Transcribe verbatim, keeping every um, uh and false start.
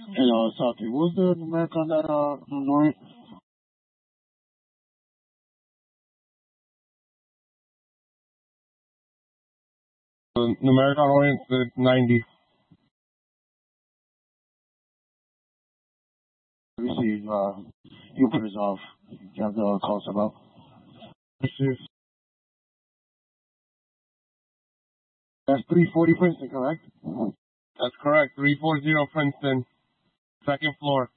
Hey, uh, Salty, what was the numeric on that, uh, Norient? The numeric on Orient is ninety. Receive, uh, you put us off. You have to call us about. Receive. That's three forty Princeton, correct? That's correct. three forty Princeton. Second floor.